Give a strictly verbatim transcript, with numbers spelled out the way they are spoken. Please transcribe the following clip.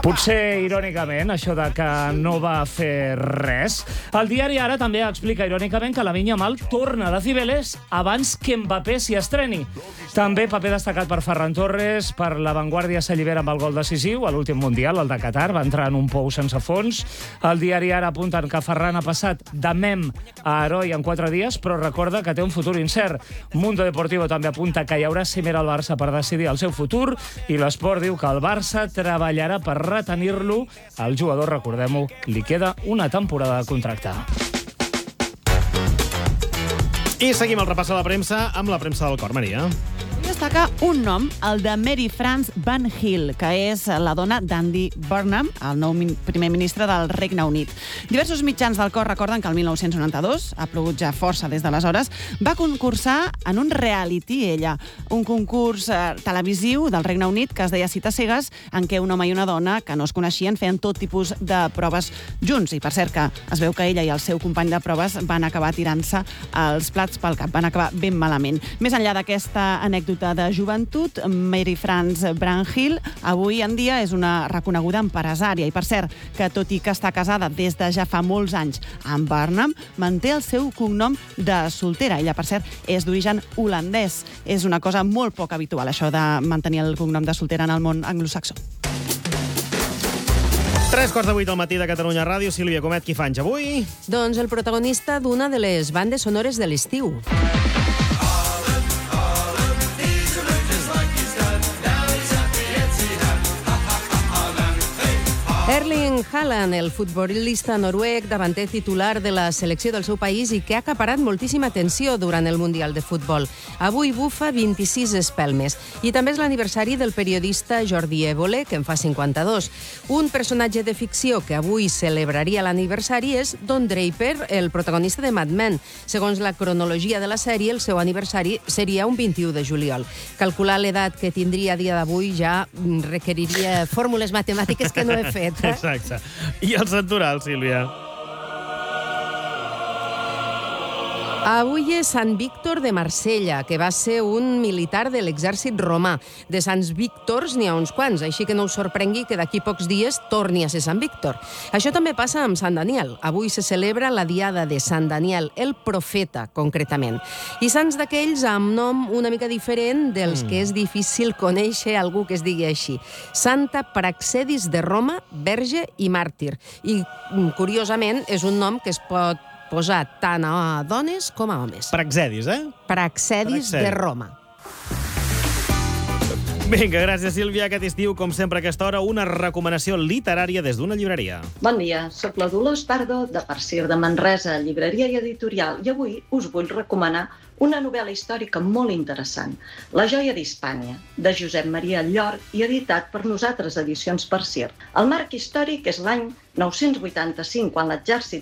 Potser irònicament, això de que no va fer res. El diari Ara també explica irònicament que Lamine Yamal torna de Cibeles abans que Mbappé s'hi estreni. També paper destacat per Ferran Torres, per La Vanguardia s'allibera amb el gol decisiu a l'últim Mundial, el de Qatar, va entrar en un pou sense fons. El diari Ara apunten que Ferran ha passat de mem a heroi en quatre dies, però recorda que té un futur incert. Mundo Deportivo també apunta que hi haurà cimera al Barça per decidir el seu futur i l'Esport diu que el Barça treballarà per retenir-lo. Al jugador, recordem-ho, li queda una temporada de contracte. I seguim el repàs a la premsa amb la premsa del cor, Maria. Destaca un nom, el de Mary France Van Hill, que és la dona d'Andy Burnham, el nou primer ministre del Regne Unit. Diversos mitjans del cor recorden que el mil nou-cents noranta-dos, ha plogut ja força des d'aleshores, va concursar en un reality, ella, un concurs eh, televisiu del Regne Unit que es deia Cites cegues, en què un home i una dona que no es coneixien feien tot tipus de proves junts. I per cert que es veu que ella i el seu company de proves van acabar tirant-se els plats pel cap, van acabar ben malament. Més enllà d'aquesta anècdota de joventut, Mary France Van Hill avui en dia és una reconeguda empresària i, per cert, que tot i que està casada des de ja fa molts anys amb Burnham, manté el seu cognom de soltera. Ella, per cert, és d'origen holandès. És una cosa molt poc habitual, això de mantenir el cognom de soltera en el món anglosaxó. Tres quarts de vuit al matí de Catalunya Ràdio. Sílvia Comet, qui fa anys avui? Doncs el protagonista d'una de les bandes sonores de l'estiu. Erling Haaland, el futbolista noruec davanter titular de la selecció del seu país i que ha acaparat moltíssima atenció durant el Mundial de Futbol. Avui bufa vint-i-sis espelmes. I també és l'aniversari del periodista Jordi Évole, que en fa cinquanta-dos. Un personatge de ficció que avui celebraria l'aniversari és Don Draper, el protagonista de Mad Men. Segons la cronologia de la sèrie, el seu aniversari seria un vint-i-u de juliol. Calcular l'edat que tindria a dia d'avui ja requeriria fórmules matemàtiques que no he fet. Exacte. I el santoral, Sílvia? Avui és Sant Víctor de Marsella, que va ser un militar de l'exèrcit romà. De Sants Víctors n'hi ha uns quants, així que no us sorprengui que d'aquí pocs dies torni a ser Sant Víctor. Això també passa amb Sant Daniel. Avui se celebra la diada de Sant Daniel, el profeta, concretament. I sants d'aquells amb nom una mica diferent dels que és difícil conèixer algú que es digui així. Santa Praxedis de Roma, verge i màrtir. I, curiosament, és un nom que es pot posar tant a dones com a homes. Praxedis, eh? Praxedis de Roma. Vinga, gràcies, Sílvia. Aquest estiu, com sempre a aquesta hora, una recomanació literària des d'una llibreria. Bon dia, soc la Dolors Pardo, de Persir de Manresa, llibreria i editorial, i avui us vull recomanar una novel·la històrica molt interessant, La joia d'Hispània, de Josep Maria Llor i editat per Nosaltres Edicions Persir. El marc històric és l'any nou-cents vuitanta-cinc, quan l'exèrcit